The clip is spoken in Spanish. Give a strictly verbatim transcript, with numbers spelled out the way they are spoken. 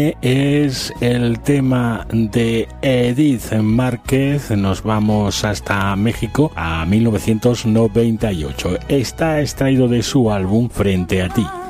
Es el tema de Edith Márquez. Nos vamos hasta México a mil novecientos noventa y ocho. Está extraído de su álbum Frente a ti.